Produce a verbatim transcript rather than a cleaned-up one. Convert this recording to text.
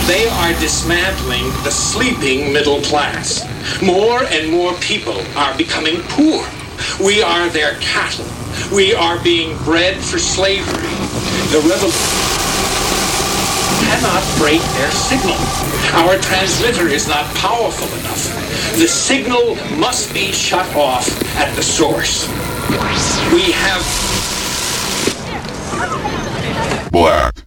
They are dismantling the sleeping middle class. More and more people are becoming poor. We are their cattle. We are being bred for slavery. The revolution cannot break their signal. Our transmitter is not powerful enough. The signal must be shut off at the source. We have... Black.